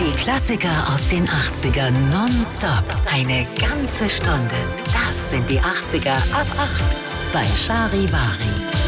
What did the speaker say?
Die Klassiker aus den 80ern nonstop. Eine ganze Stunde. Das sind die 80er ab 8 bei Charivari.